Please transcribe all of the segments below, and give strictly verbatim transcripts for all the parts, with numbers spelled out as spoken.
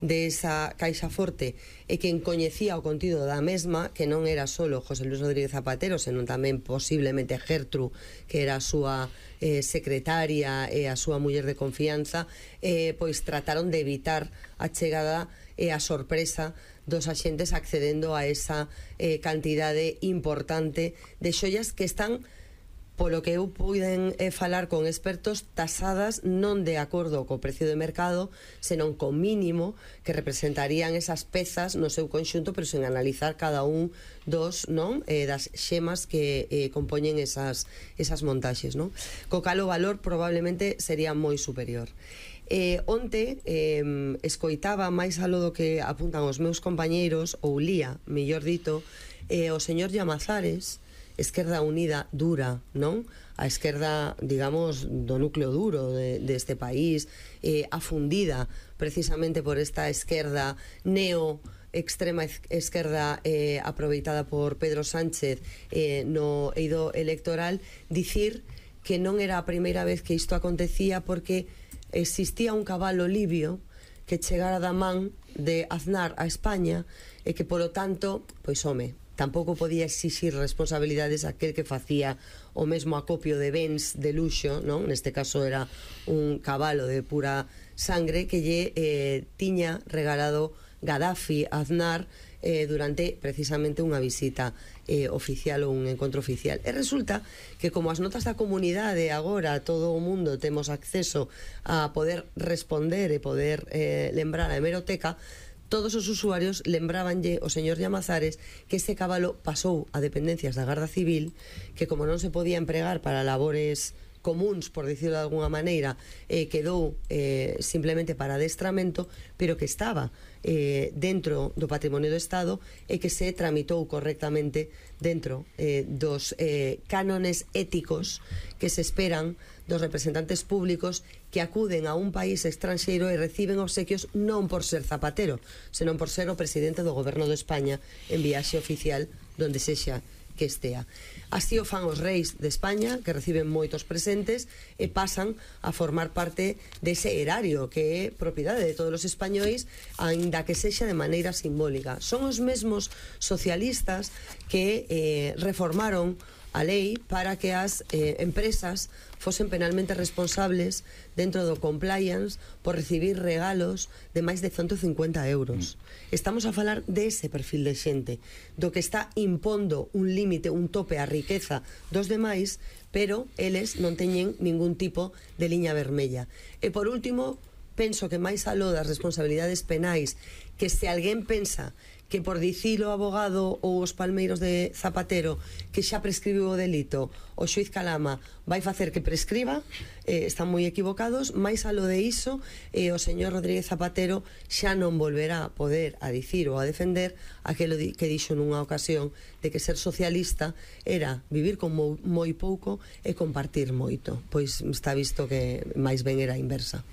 de esa caixa forte e quen coñecía o contido da mesma, que non era solo José Luis Rodríguez Zapatero, senón tamén posiblemente Gertru, que era a súa eh, secretaria e a súa muller de confianza, eh, pois trataron de evitar a chegada e a sorpresa dos axentes accedendo a esa eh, cantidade importante de xoias que están, polo que eu puiden eh, falar con expertos, tasadas non de acordo co precio de mercado, senón co mínimo que representarían esas pezas no seu conxunto, pero sen analizar cada un dos, non, eh, das xemas que eh, compoñen esas, esas montaxes, non? Co cal o valor probablemente sería moi superior. Eh, onte eh, escoitaba máis alo do que apuntan os meus compañeiros, ou lía, mellor dito, eh, o señor Llamazares, Esquerda Unida dura, non? A esquerda, digamos, do núcleo duro de, de este país, eh, afundida precisamente por esta esquerda neo extrema esquerda eh, aproveitada por Pedro Sánchez eh, no eido electoral, dicir que non era a primeira vez que isto acontecía, porque existía un cabalo libio que chegara da man de Aznar a España e que, polo tanto, pois, home, tampouco podía exixir responsabilidades aquel que facía o mesmo acopio de bens de luxo, non? Neste caso era un cabalo de pura sangre que lle eh, tiña regalado Gaddafi a Aznar eh, durante precisamente unha visita eh, oficial ou un encontro oficial. E resulta que, como as notas da comunidade agora todo o mundo temos acceso a poder responder e poder eh, lembrar a hemeroteca, todos os usuarios lembrabanlle o señor Llamazares que ese cabalo pasou a dependencias da Garda Civil, que como non se podía empregar para labores comuns, por dicirlo de alguna maneira, eh, quedou eh, simplemente para adestramento, pero que estaba eh, dentro do patrimonio do Estado e que se tramitou correctamente dentro eh, dos eh, cánones éticos que se esperan dos representantes públicos que acuden a un país estranxeiro e reciben obsequios non por ser Zapatero, senón por ser o presidente do goberno de España en viaxe oficial donde sexa que estea. Así o fan os reis de España, que reciben moitos presentes e pasan a formar parte dese erario que é propiedade de todos os españois, aínda que sexa de maneira simbólica. Son os mesmos socialistas que eh, reformaron a lei para que as eh, empresas fosen penalmente responsables dentro do compliance por recibir regalos de máis de ciento cincuenta euros. Estamos a falar dese perfil de xente, do que está impondo un límite, un tope á riqueza dos demais, pero eles non teñen ningún tipo de liña vermella. E por último, penso que máis aló das responsabilidades penais, que se alguén pensa que por dicilo abogado ou os palmeiros de Zapatero que xa prescribiu o delito, o xuiz Calama vai facer que prescriba, eh, están moi equivocados. Máis aló de iso, eh, o señor Rodríguez Zapatero xa non volverá a poder a dicir ou a defender aquilo que dixo nunha ocasión de que ser socialista era vivir con moi, moi pouco e compartir moito. Pois está visto que máis ben era a inversa.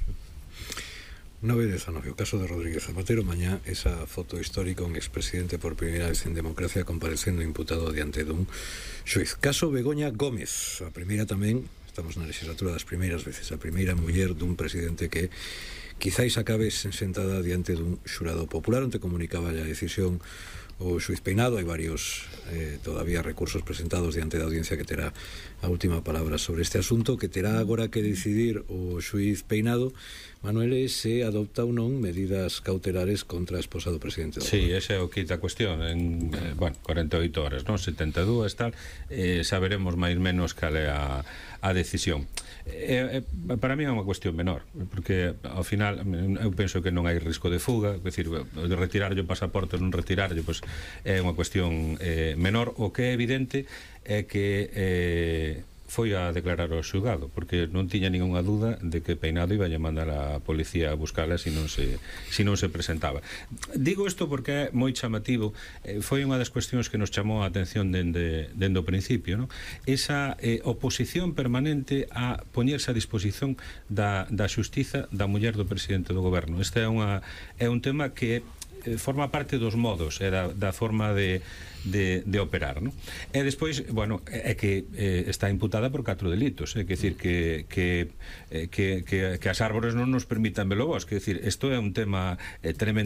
nove dezanove, o caso de Rodríguez Zapatero. Mañá esa foto histórica, un expresidente por primeira vez en democracia comparecendo imputado diante dun xuiz. Caso Begoña Gómez, a primeira tamén, estamos na legislatura das primeiras veces, a primeira muller dun presidente que quizáis acabe sentada diante dun xurado popular. Onte comunicaba a decisión o xuiz Peinado. Hai varios eh, todavía recursos presentados diante da audiencia que terá a última palabra sobre este asunto, que terá agora que decidir o xuiz Peinado, Manuel, se adopta ou non medidas cautelares contra a esposa do presidente do Sí, ese é o que a cuestión en, eh, bueno, cuarenta e oito horas, non? setenta e dúas tal, eh, saberemos máis menos cal é a, a decisión. Eh, eh, para mí é unha cuestión menor, porque ao final eu penso que non hai risco de fuga, é dicir, retirarlle o pasaporte ou non retirarlle, pois é unha cuestión eh, menor. O que é evidente é que eh, foi a declarar ao xulgado, porque non tiña ningunha dúda de que Peinado iba a mandar a policía a buscala se non se, se non se presentaba. Digo isto porque é moi chamativo, eh, foi unha das cuestións que nos chamou a atención dende, dende o principio, non? Esa eh, oposición permanente a poñerse a disposición da, da xustiza da muller do presidente do goberno. Este é, unha, é un tema que eh, forma parte dos modos, é da, da forma de De, de operar, non? E despois, bueno, é que eh, está imputada por catro delitos, é que decir que que, que, que, que as árbores non nos permitan ver o bosque, é dicir, isto é un tema eh, tremendo.